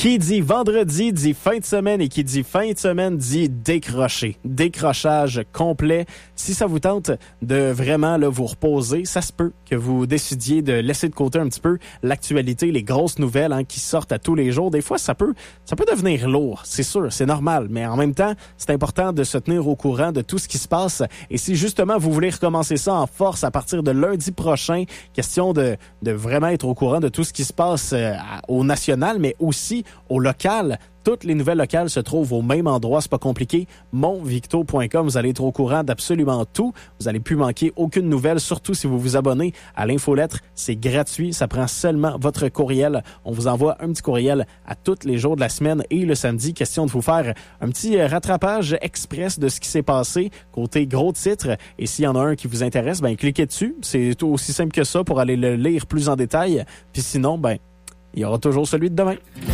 Qui dit vendredi dit fin de semaine et qui dit fin de semaine dit décrocher. Décrochage complet. Si ça vous tente de vraiment là, vous reposer, ça se peut que vous décidiez de laisser de côté un petit peu l'actualité, les grosses nouvelles qui sortent à tous les jours. Des fois, ça peut devenir lourd, c'est sûr, c'est normal. Mais en même temps, c'est important de se tenir au courant de tout ce qui se passe. Et si justement vous voulez recommencer ça en force à partir de lundi prochain, question de vraiment être au courant de tout ce qui se passe au national, mais aussi au local. Toutes les nouvelles locales se trouvent au même endroit, c'est pas compliqué, monvicto.com. Vous allez être au courant d'absolument tout. Vous n'allez plus manquer aucune nouvelle, surtout si vous vous abonnez à l'infolettre. C'est gratuit, ça prend seulement votre courriel. On vous envoie un petit courriel à tous les jours de la semaine et le samedi. Question de vous faire un petit rattrapage express de ce qui s'est passé côté gros titres. Et s'il y en a un qui vous intéresse, cliquez dessus. C'est tout aussi simple que ça pour aller le lire plus en détail. Puis sinon, il y aura toujours celui de demain.